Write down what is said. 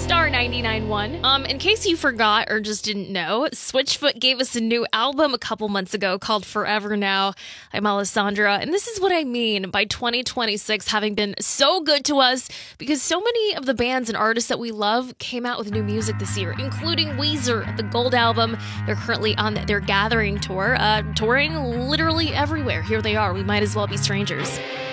Star 99.1. In case you forgot or just didn't know, Switchfoot gave us a new album a couple months ago called Forever Now. I'm Alessandra, and this is what I mean by 2026 having been so good to us because so many of the bands and artists that we love came out with new music this year, including Weezer, the Gold album. They're currently on their Gathering tour, touring literally everywhere. Here they are. We might as well be strangers.